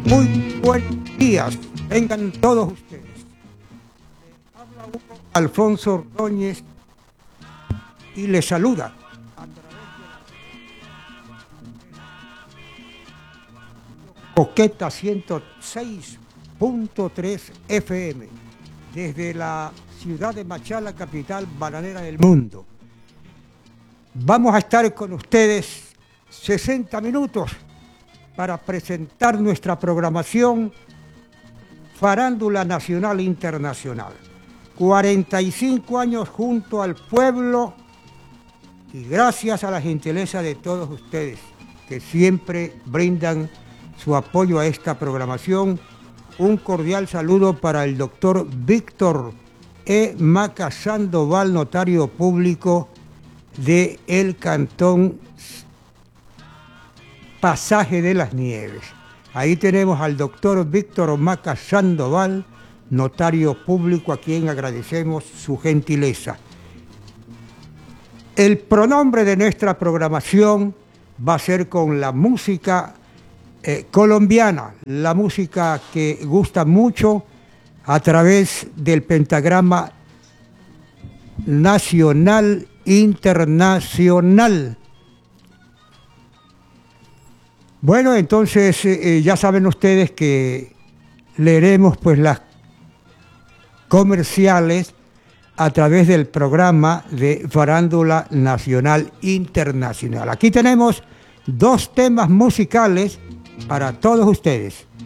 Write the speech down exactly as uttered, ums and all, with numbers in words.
Muy buenos días, vengan todos ustedes. Habla Hugo Alfonso Ordóñez y les saluda a través de la Coqueta ciento seis punto tres F M desde la ciudad de Machala, capital bananera del mundo. Vamos a estar con ustedes sesenta minutos para presentar nuestra programación Farándula Nacional e Internacional. cuarenta y cinco años junto al pueblo y gracias a la gentileza de todos ustedes que siempre brindan su apoyo a esta programación. Un cordial saludo para el doctor Víctor E. Maca Sandoval, notario público de el Cantón Pasaje de las Nieves. Ahí tenemos al doctor Víctor Maca Sandoval, notario público, a quien agradecemos su gentileza. El pronombre de nuestra programación va a ser con la música eh, colombiana, la música que gusta mucho a través del pentagrama nacional internacional. Bueno, entonces eh, ya saben ustedes que leeremos pues las comerciales a través del programa de Farándula Nacional Internacional. Aquí tenemos dos temas musicales para todos ustedes.